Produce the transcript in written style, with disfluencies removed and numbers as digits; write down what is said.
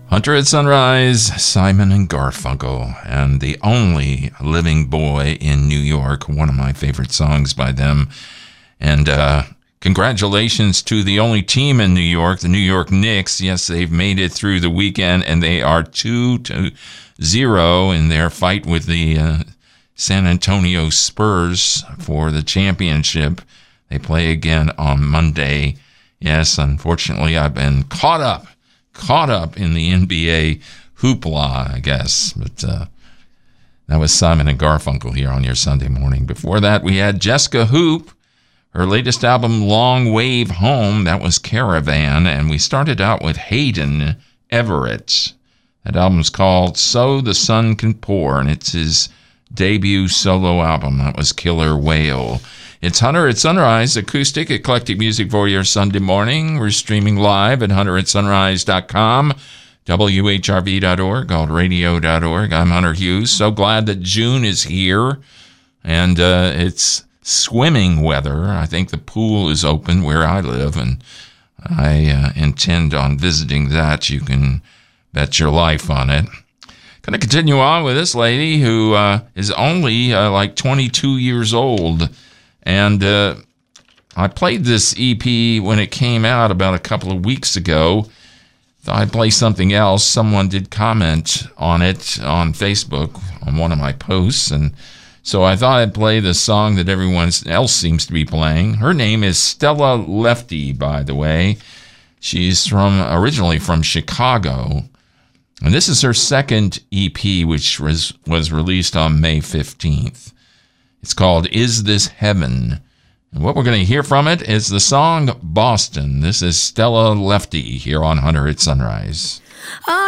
Hunter at Sunrise, Simon and Garfunkel, and The Only Living Boy in New York, one of my favorite songs by them. And congratulations to the only team in New York, the New York Knicks. Yes, they've made it through the weekend, and they are 2-0 in their fight with the San Antonio Spurs for the championship. They play again on Monday. Yes, unfortunately, I've been caught up in the NBA hoopla, I guess. But that was Simon and Garfunkel here on your Sunday morning. Before that, we had Jessica Hoop, her latest album, Long Wave Home. That was Caravan. And we started out with Hayden Everett. That album's called So the Sun Can Pour, and it's his debut solo album. That was Killer Whale. It's Hunter at Sunrise, acoustic, eclectic music for your Sunday morning. We're streaming live at hunteratsunrise.com, WHRV.org, altradio.org. I'm Hunter Hughes. So glad that June is here, and it's swimming weather. I think the pool is open where I live, and I intend on visiting that. You can bet your life on it. Going to continue on with this lady who is only like 22 years old. And I played this EP when it came out about a couple of weeks ago. Thought I'd play something else. Someone did comment on it on Facebook on one of my posts. And so I thought I'd play the song that everyone else seems to be playing. Her name is Stella Lefty, by the way. She's originally from Chicago. And this is her second EP, which was released on May 15th. It's called Is This Heaven? And what we're going to hear from it is the song Boston. This is Stella Lefty here on Hunter at Sunrise.